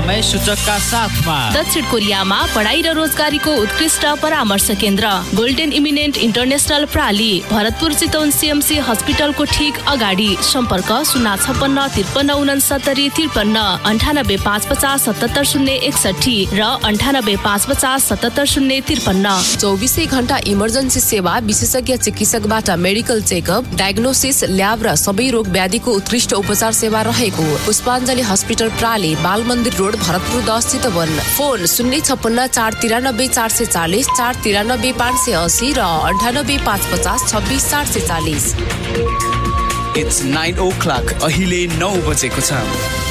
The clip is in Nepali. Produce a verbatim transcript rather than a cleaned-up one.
समय सूचकका साथमा दक्षिण कोरियामा पढाइ र रोजगारीको उत्कृष्ट परामर्श केन्द्र golden eminent international प्राली, Bharatpur Chitwan CMC हस्पिटलको ठीक अगाडि। सम्पर्क शून्य छप्पन्न त्रिपन्न उनसत्तरी त्रिपन्न अन्ठानब्बे पाँच पचास सतहत्तर शून्य एकसठी र अन्ठानब्बे पाँच पचास सतहत्तर शून्य त्रिपन्न। चौबिसै घण्टा इमर्जेन्सी सेवा, विशेषज्ञ चिकित्सकबाट मेडिकल चेकअप, डायग्नोसिस, ल्याब र सबै रोग व्याधिको उत्कृष्ट उपचार सेवा रहेको पुष्पाञ्जली हस्पिटल प्राली, बाल मन्दिर रोड, भरतपुर दस चितवन। फोन शून्य छप्पन्न चार तिरानब्बे चार सय चालिस, चार तिरानब्बे पाँच सय असी र अन्ठानब्बे पाँच पचास छब्बिस चार सय चालिस। It's nine o'clock. अहिले नौ बजेको छ।